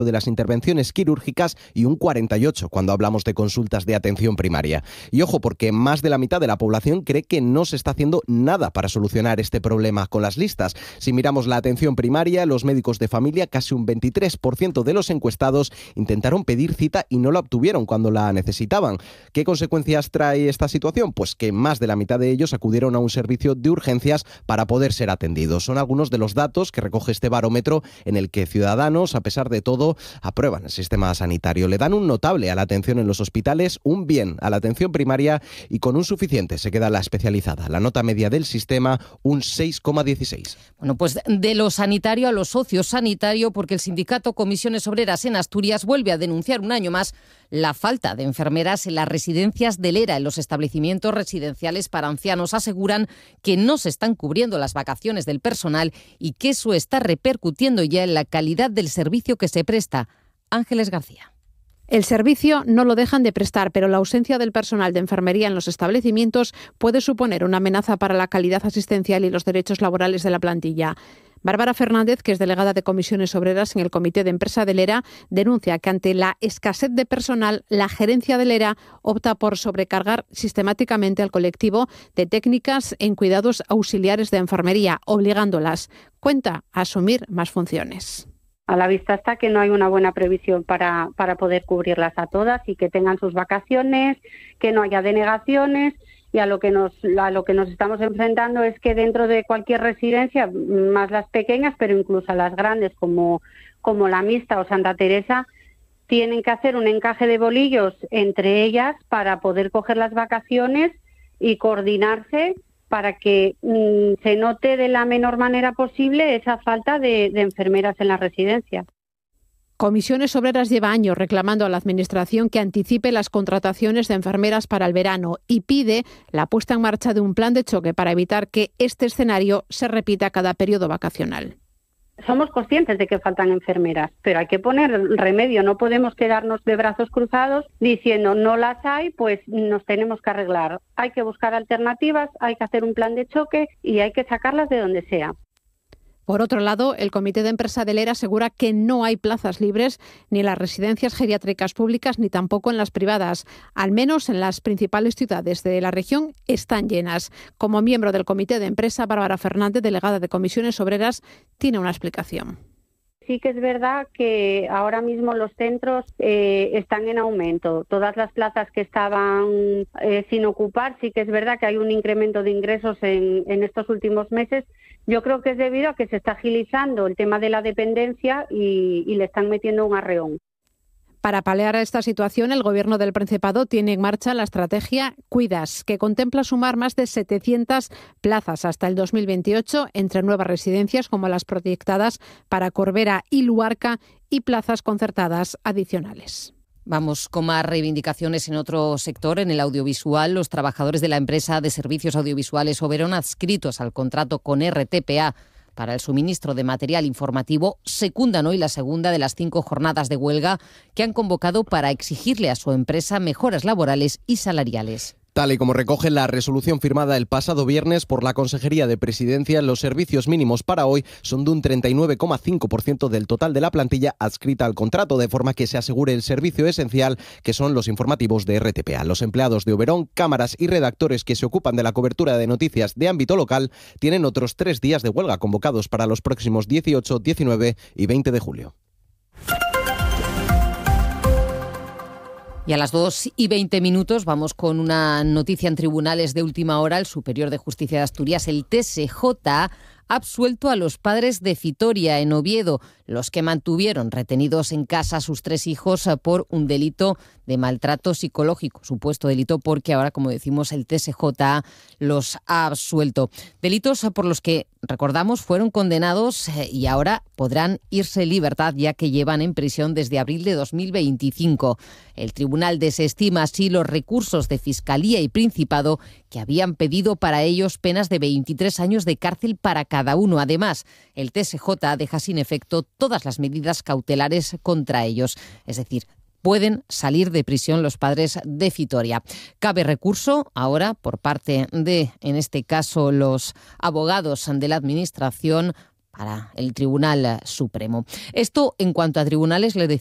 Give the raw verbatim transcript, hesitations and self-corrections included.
de las intervenciones quirúrgicas y un cuarenta y ocho cuando hablamos de consultas de atención primaria. Y ojo, porque más de la mitad de la población cree que no se está haciendo nada para solucionar este problema con las listas. Si miramos la atención primaria, los médicos de familia, casi un veintitrés por ciento de los encuestados intentaron pedir cita y no la obtuvieron cuando la necesitaban. ¿Qué consecuencias trae esta situación? Pues que más de la mitad de ellos acudieron a un servicio de urgencias para poder ser atendidos. Son algunos de los datos que recoge este barómetro en el que ciudadanos, a pesar de todo, aprueban el sistema sanitario. Le dan un notable a la atención en los hospitales, un bien a la atención primaria y con un suficiente se queda la especializada. La nota media del sistema, un seis coma dieciséis. Bueno, pues de lo sanitario a lo sociosanitario, porque el sindicato Comisiones Obreras en Asturias vuelve a denunciar un año más la falta de enfermeras en las residencias del ERA. En los establecimientos residenciales para ancianos aseguran que no se están cubriendo las vacaciones del personal y que eso está repercutiendo ya en la calidad del servicio que se presta. Ángeles García. El servicio no lo dejan de prestar, pero la ausencia del personal de enfermería en los establecimientos puede suponer una amenaza para la calidad asistencial y los derechos laborales de la plantilla. Bárbara Fernández, que es delegada de Comisiones Obreras en el Comité de Empresa del ERA, denuncia que ante la escasez de personal, la gerencia del ERA opta por sobrecargar sistemáticamente al colectivo de técnicas en cuidados auxiliares de enfermería, obligándolas, cuenta, a asumir más funciones. A la vista está que no hay una buena previsión para, para poder cubrirlas a todas y que tengan sus vacaciones, que no haya denegaciones, y a lo que nos a lo que nos estamos enfrentando es que dentro de cualquier residencia, más las pequeñas, pero incluso las grandes como, como la Mixta o Santa Teresa, tienen que hacer un encaje de bolillos entre ellas para poder coger las vacaciones y coordinarse para que mmm, se note de la menor manera posible esa falta de, de enfermeras en las residencias. Comisiones Obreras lleva años reclamando a la Administración que anticipe las contrataciones de enfermeras para el verano y pide la puesta en marcha de un plan de choque para evitar que este escenario se repita cada periodo vacacional. Somos conscientes de que faltan enfermeras, pero hay que poner remedio. No podemos quedarnos de brazos cruzados diciendo no las hay, pues nos tenemos que arreglar. Hay que buscar alternativas, hay que hacer un plan de choque y hay que sacarlas de donde sea. Por otro lado, el Comité de Empresa del ERA asegura que no hay plazas libres ni en las residencias geriátricas públicas ni tampoco en las privadas. Al menos en las principales ciudades de la región están llenas. Como miembro del Comité de Empresa, Bárbara Fernández, delegada de Comisiones Obreras, tiene una explicación. Sí que es verdad que ahora mismo los centros eh, están en aumento. Todas las plazas que estaban eh, sin ocupar, sí que es verdad que hay un incremento de ingresos en, en estos últimos meses. Yo creo que es debido a que se está agilizando el tema de la dependencia y, y le están metiendo un arreón. Para paliar a esta situación, el Gobierno del Principado tiene en marcha la estrategia Cuidas, que contempla sumar más de setecientas plazas hasta el dos mil veintiocho entre nuevas residencias como las proyectadas para Corbera y Luarca y plazas concertadas adicionales. Vamos con más reivindicaciones en otro sector, en el audiovisual. Los trabajadores de la empresa de servicios audiovisuales Oberón, adscritos al contrato con R T P A para el suministro de material informativo, secundan hoy la segunda de las cinco jornadas de huelga que han convocado para exigirle a su empresa mejoras laborales y salariales. Tal y como recoge la resolución firmada el pasado viernes por la Consejería de Presidencia, los servicios mínimos para hoy son de un treinta y nueve coma cinco por ciento del total de la plantilla adscrita al contrato, de forma que se asegure el servicio esencial que son los informativos de R T P A. Los empleados de Oberón, cámaras y redactores que se ocupan de la cobertura de noticias de ámbito local tienen otros tres días de huelga convocados para los próximos dieciocho, diecinueve y veinte de julio. Y a las dos y veinte minutos vamos con una noticia en tribunales de última hora. El Superior de Justicia de Asturias, el T S J, ha absuelto a los padres de Fitoria, en Oviedo, los que mantuvieron retenidos en casa a sus tres hijos por un delito de maltrato psicológico, supuesto delito porque ahora, como decimos, el T S J los ha absuelto. Delitos por los que, recordamos, fueron condenados y ahora podrán irse en libertad, ya que llevan en prisión desde abril de dos mil veinticinco. El tribunal desestima así los recursos de Fiscalía y Principado que habían pedido para ellos penas de veintitrés años de cárcel para cada uno. Además, el T S J deja sin efecto todas las medidas cautelares contra ellos, es decir, pueden salir de prisión los padres de Fitoria. Cabe recurso ahora por parte de, en este caso, los abogados de la Administración para el Tribunal Supremo. Esto en cuanto a tribunales, le